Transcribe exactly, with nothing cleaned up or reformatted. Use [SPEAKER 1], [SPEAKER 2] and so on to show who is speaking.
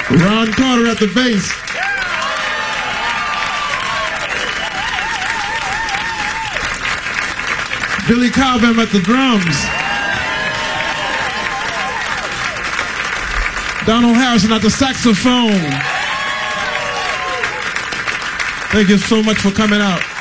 [SPEAKER 1] Ron Carter at the bass. Billy Cobham at the drums. Donald Harrison at the saxophone. Thank you so much for coming out.